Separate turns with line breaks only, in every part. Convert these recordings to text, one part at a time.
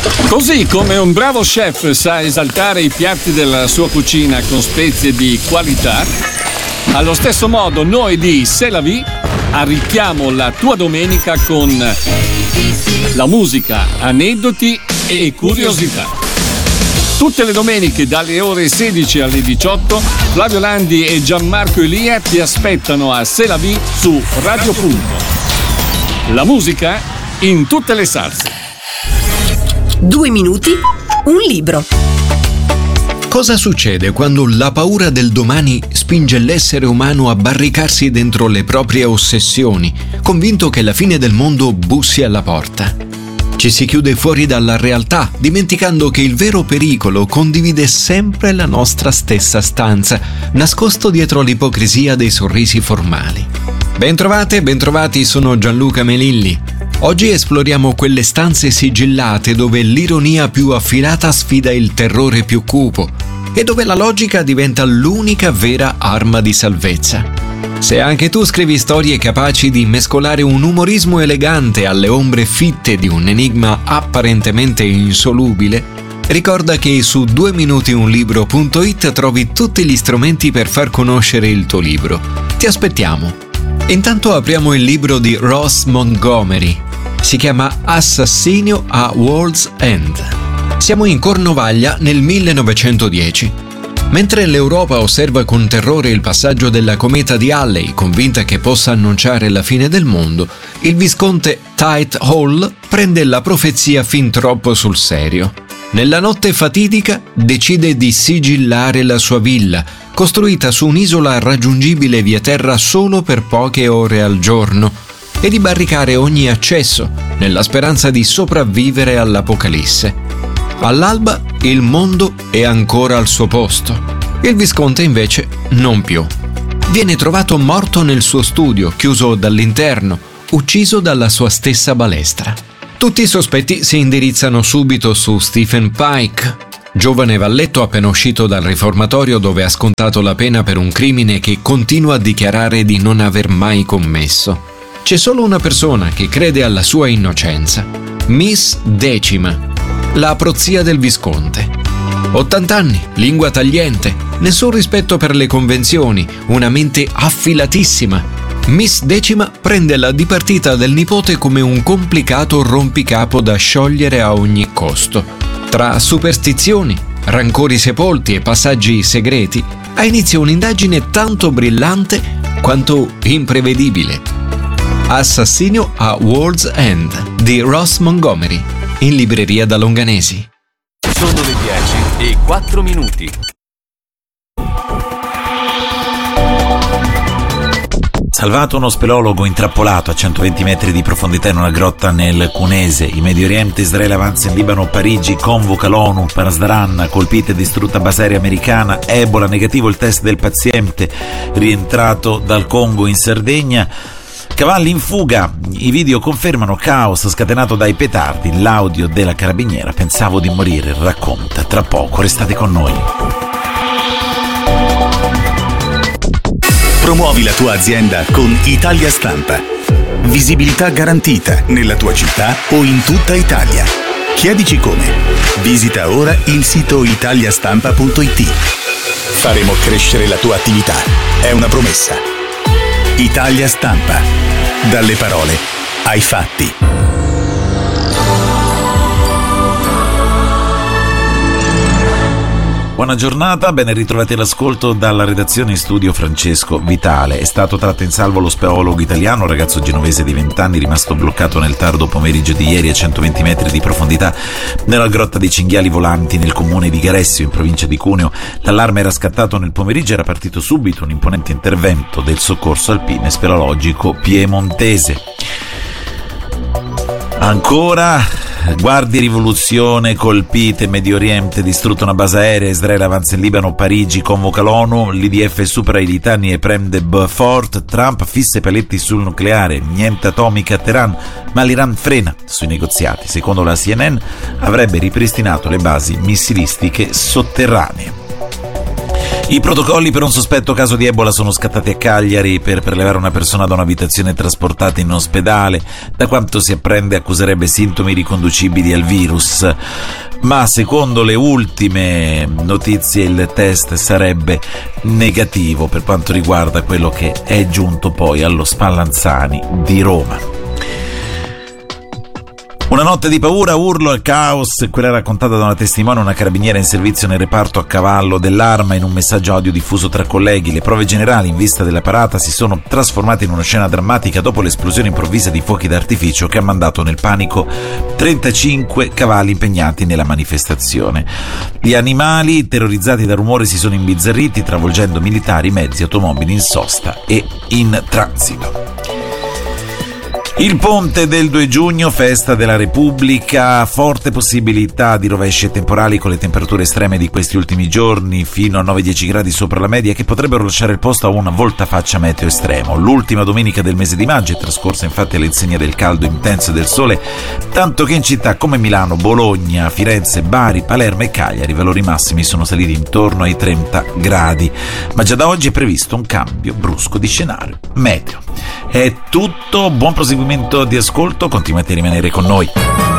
Così come un bravo chef sa esaltare i piatti della sua cucina con spezie di qualità, allo stesso modo noi di C'est la vie arricchiamo la tua domenica con la musica, aneddoti e curiosità. Tutte le domeniche dalle ore 16 alle 18 Flavio Landi e Gianmarco Elia ti aspettano a C'est la vie su Radio Punto. La musica in tutte le salse.
2 minuti, un libro.
Cosa succede quando la paura del domani spinge l'essere umano a barricarsi dentro le proprie ossessioni, convinto che la fine del mondo bussi alla porta? Ci si chiude fuori dalla realtà, dimenticando che il vero pericolo condivide sempre la nostra stessa stanza, nascosto dietro l'ipocrisia dei sorrisi formali. Bentrovate, bentrovati, sono Gianluca Melilli. Oggi esploriamo quelle stanze sigillate dove l'ironia più affilata sfida il terrore più cupo e dove la logica diventa l'unica vera arma di salvezza. Se anche tu scrivi storie capaci di mescolare un umorismo elegante alle ombre fitte di un enigma apparentemente insolubile, ricorda che su 2minuti1libro.it trovi tutti gli strumenti per far conoscere il tuo libro. Ti aspettiamo. Intanto apriamo il libro di Ross Montgomery. Si chiama Assassinio a World's End. Siamo in Cornovaglia nel 1910. Mentre l'Europa osserva con terrore il passaggio della cometa di Halley, convinta che possa annunciare la fine del mondo, il visconte Tite Hall prende la profezia fin troppo sul serio. Nella notte fatidica decide di sigillare la sua villa, costruita su un'isola raggiungibile via terra solo per poche ore al giorno, e di barricare ogni accesso, nella speranza di sopravvivere all'Apocalisse. All'alba il mondo è ancora al suo posto. Il visconte invece non più. Viene trovato morto nel suo studio, chiuso dall'interno, ucciso dalla sua stessa balestra. Tutti i sospetti si indirizzano subito su Stephen Pike, giovane valletto appena uscito dal riformatorio dove ha scontato la pena per un crimine che continua a dichiarare di non aver mai commesso. C'è solo una persona che crede alla sua innocenza: Miss Decima, la prozia del visconte. 80 anni, lingua tagliente, nessun rispetto per le convenzioni, una mente affilatissima. Miss Decima prende la dipartita del nipote come un complicato rompicapo da sciogliere a ogni costo. Tra superstizioni, rancori sepolti e passaggi segreti, ha inizio un'indagine tanto brillante quanto imprevedibile. Assassinio a World's End di Ross Montgomery, in libreria da Longanesi.
Sono le 10:04.
Salvato uno speleologo intrappolato a 120 metri di profondità in una grotta nel Cunese. In Medio Oriente Israele avanza in Libano, Parigi convoca l'ONU, Pasdaran, colpita e distrutta base aerea americana, Ebola, negativo il test del paziente rientrato dal Congo in Sardegna. Cavalli in fuga, i video confermano caos scatenato dai petardi, l'audio della carabiniera "pensavo di morire" racconta. Tra poco, restate con noi.
Promuovi la tua azienda con Italia Stampa. Visibilità garantita nella tua città o in tutta Italia. Chiedici come. Visita ora il sito italiastampa.it. Faremo crescere la tua attività. È una promessa. Italia Stampa. Dalle parole ai fatti.
Buona giornata, ben ritrovati all'ascolto dalla redazione in studio Francesco Vitale. È stato tratto in salvo lo speleologo italiano, un ragazzo genovese di 20 anni rimasto bloccato nel tardo pomeriggio di ieri a 120 metri di profondità nella grotta dei Cinghiali Volanti nel comune di Garessio in provincia di Cuneo. L'allarme era scattato nel pomeriggio, era partito subito un imponente intervento del soccorso alpino speleologico piemontese. Ancora guardie rivoluzione colpite, Medio Oriente distrutta una base aerea, Israele avanza in Libano, Parigi convoca l'ONU, l'IDF supera i litani e prende Beaufort, Trump fissa i paletti sul nucleare, niente atomica a Teheran, ma l'Iran frena sui negoziati. Secondo la CNN avrebbe ripristinato le basi missilistiche sotterranee. I protocolli per un sospetto caso di Ebola sono scattati a Cagliari per prelevare una persona da un'abitazione trasportata in ospedale. Da quanto si apprende accuserebbe sintomi riconducibili al virus, ma secondo le ultime notizie il test sarebbe negativo per quanto riguarda quello che è giunto poi allo Spallanzani di Roma. Una notte di paura, urlo e caos, quella raccontata da una testimone, una carabiniera in servizio nel reparto a cavallo dell'Arma, in un messaggio audio diffuso tra colleghi. Le prove generali in vista della parata si sono trasformate in una scena drammatica dopo l'esplosione improvvisa di fuochi d'artificio che ha mandato nel panico 35 cavalli impegnati nella manifestazione. Gli animali, terrorizzati dal rumore, si sono imbizzarriti, travolgendo militari, mezzi, automobili in sosta e in transito. Il ponte del 2 giugno, festa della Repubblica, forte possibilità di rovesci e temporali con le temperature estreme di questi ultimi giorni, fino a 9-10 gradi sopra la media, che potrebbero lasciare il posto a un voltafaccia meteo estremo. L'ultima domenica del mese di maggio è trascorsa infatti all'insegna del caldo intenso e del sole, tanto che in città come Milano, Bologna, Firenze, Bari, Palermo e Cagliari i valori massimi sono saliti intorno ai 30 gradi. Ma già da oggi è previsto un cambio brusco di scenario meteo. È tutto, buon proseguimento di ascolto, continuate a rimanere con noi.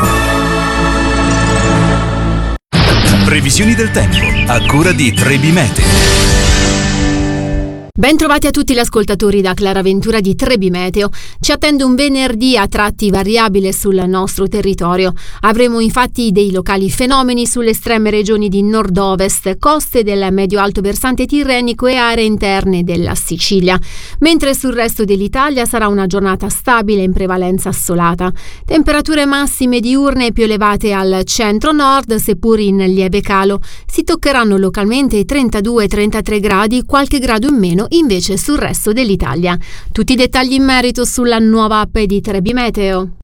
Previsioni del tempo a cura di Trebi Meteo.
Ben trovati a tutti gli ascoltatori da Clara Ventura di Trebi Meteo. Ci attende un venerdì a tratti variabile sul nostro territorio. Avremo infatti dei locali fenomeni sulle estreme regioni di nord-ovest, coste del medio-alto versante tirrenico e aree interne della Sicilia, mentre sul resto dell'Italia sarà una giornata stabile in prevalenza assolata. Temperature massime diurne più elevate al centro-nord, seppur in lieve calo. Si toccheranno localmente i 32-33 gradi, qualche grado in meno invece sul resto dell'Italia. Tutti i dettagli in merito sulla nuova app di Trebi Meteo.